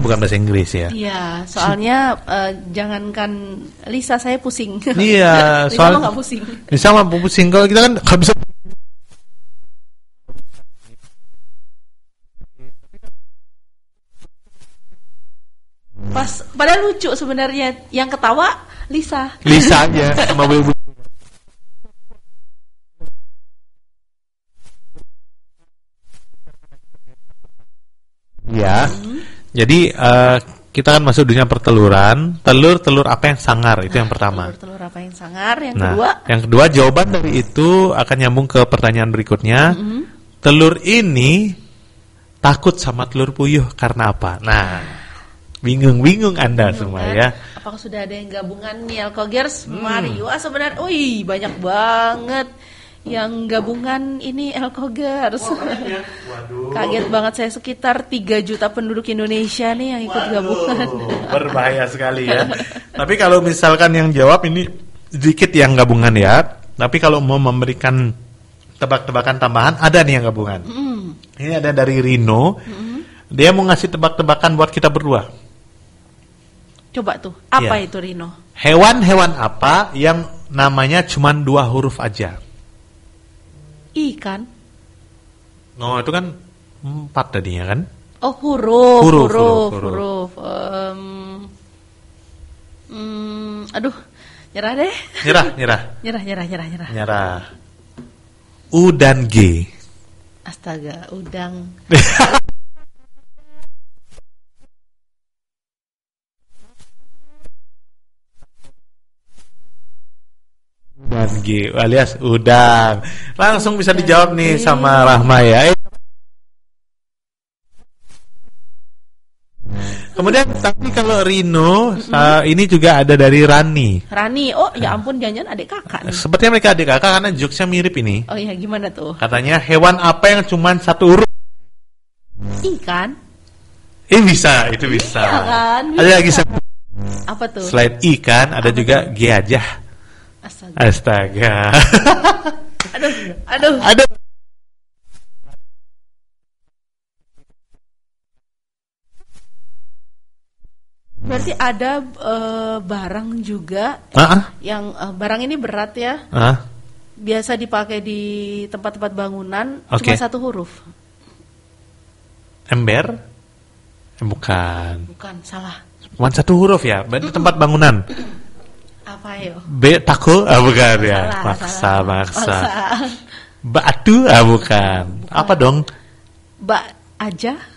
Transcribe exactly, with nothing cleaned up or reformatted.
bukan bahasa Inggris ya. Iya, soalnya uh, jangankan Lisa, saya pusing. Iya, Lisa soal mah nggak pusing. Lisa mah pusing, kalau kita kan nggak bisa. Pas, padahal lucu sebenarnya, yang ketawa Lisa. Lisa aja sama Bu. Ya, hmm. jadi uh, kita kan masuk dunia perteluran. Telur-telur apa yang sangar, itu yang pertama. Telur-telur apa yang sangar, yang nah, kedua. Yang kedua, jawaban dari itu akan nyambung ke pertanyaan berikutnya. Mm-hmm. Telur ini takut sama telur puyuh karena apa? Nah, bingung-bingung Anda bingung, semua kan? Ya. Apakah sudah ada yang gabungan nih Elkogers? Hmm. Mario, ah sebenarnya, wih banyak banget yang gabungan ini Elkogers. Oh, kaget banget saya, sekitar tiga juta penduduk Indonesia nih yang ikut Waduh, gabungan. Berbahaya sekali ya. Tapi kalau misalkan yang jawab ini sedikit yang gabungan ya. Tapi kalau mau memberikan tebak-tebakan tambahan, ada nih yang gabungan. Mm. Ini ada dari Rino. Mm. Dia mau ngasih tebak-tebakan buat kita berdua. Coba tuh, apa ya. Itu Rino? Hewan-hewan apa yang namanya cuma dua huruf aja? Ikan. No, itu kan empat tadinya kan? Oh, huruf, huruf, huruf, huruf. huruf. huruf. Um, um, aduh, nyerah deh. Nyerah, nyerah. nyerah, nyerah, nyerah, nyerah. Nyerah. U dan G. Astaga, udang. Dan G alias udang. Langsung bisa dijawab nih sama Rahma ya. Kemudian tapi kalau Rino mm-hmm. uh, ini juga ada dari Rani. Rani, oh ya ampun, jangan adik kakak nih. Sepertinya mereka adik kakak karena jokesnya mirip ini. Oh iya, gimana tuh? Katanya hewan apa yang cuma satu huruf? Ikan. Eh bisa, itu bisa. Iya kan? Ada lagi satu. Apa tuh? Selain ikan ada apa juga tuh? G aja. Astaga. Astaga. aduh, aduh. Aduh. Berarti ada uh, barang juga uh-uh. yang uh, barang ini berat ya. Uh. Biasa dipakai di tempat-tempat bangunan, okay. cuma satu huruf. Ember? Eh, bukan. Bukan, salah. Cuma satu huruf ya, berarti tempat bangunan. Apa yo? B tako? Ah bukan ya. Salah, maksa, salah. maksa. Maksa. Batu? Ah bukan. bukan. Apa dong? Ba aja?